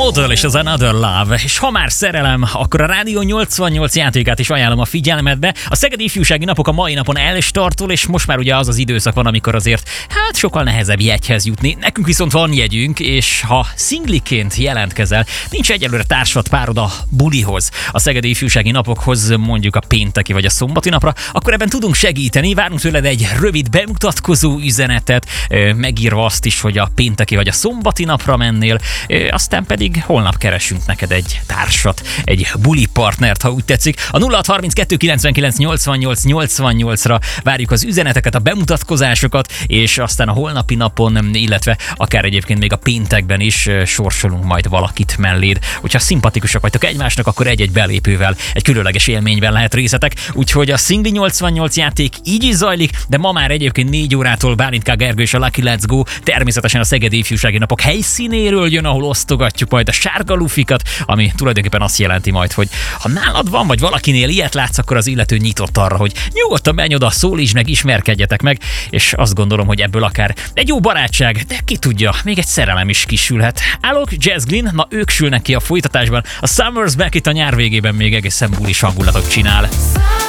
Model és az Another Love. És ha már szerelem, akkor a Rádió 88 játékát is ajánlom a figyelmedbe. A Szegedi Ifjúsági Napok a mai napon elstartol, és most már ugye az időszak van, amikor azért sokkal nehezebb jegyhez jutni. Nekünk viszont van jegyünk, és ha szingliként jelentkezel, nincs egyelőre társad párod a bulihoz, a Szegedi Ifjúsági Napokhoz, mondjuk a pénteki vagy a szombati napra, akkor ebben tudunk segíteni. Várunk tőled egy rövid bemutatkozó üzenetet, megírva azt is, hogy a pénteki vagy a szombati napra mennél, aztán pedig holnap keresünk neked egy társat, egy buli partnert, ha úgy tetszik. A 0632 99 88 88-ra várjuk az üzeneteket, a bemutatkozásokat, és aztán a holnapi napon, illetve akár egyébként még a péntekben is sorsolunk majd valakit melléd. Hogyha szimpatikusak vagytok egymásnak, akkor egy-egy belépővel, egy különleges élményben lehet részletek. Úgyhogy a Szingli 88 játék így is zajlik, de ma már egyébként 4 órától Bálint K. Gergő és a Lucky Let's Go természetesen a Szegedi Ifjúsági Napok helyszínéről jön, ahol osztogatjuk majd a sárga lufikat, ami tulajdonképpen azt jelenti majd, hogy ha nálad van, vagy valakinél ilyet látsz, akkor az illető nyitott arra, hogy nyugodtan menj oda, szólítsd meg, ismerkedjetek meg, és azt gondolom, hogy ebből akár egy jó barátság, de ki tudja, még egy szerelem is kisülhet. Alok, Jazz Glynn, na ők sülnek ki a folytatásban, a Summer's Back itt a nyár végében még egészen bulis hangulatot csinál.